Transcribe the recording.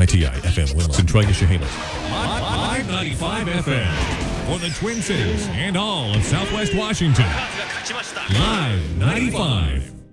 KITI FM Wilson, Troy, Chehalis. Live 95 FM for the Twin Cities and all of Southwest Washington. Live 95.